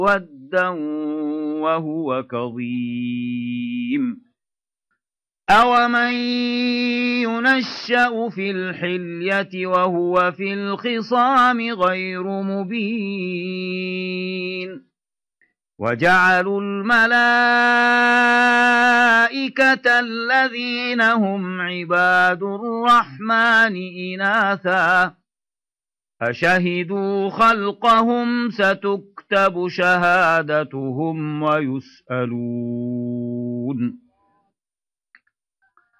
وَدًّا وَهُوَ كَظِيمٌ أَوَمَن يُنَشَّأُ فِي الْحِلْيَةِ وَهُوَ فِي الْخِصَامِ غَيْرُ مُبِينٍ وَجَعَلُوا الْمَلَائِكَةَ الَّذِينَ هُمْ عِبَادُ الرَّحْمَنِ إِنَاثًا أَشَهِدُوا خَلْقَهُمْ سَتُكْتَبُ شَهَادَتُهُمْ وَيُسْأَلُونَ